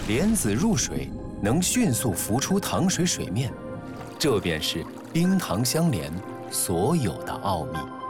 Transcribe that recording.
莲子入水能迅速浮出糖水水面，这便是冰糖相连所有的奥秘。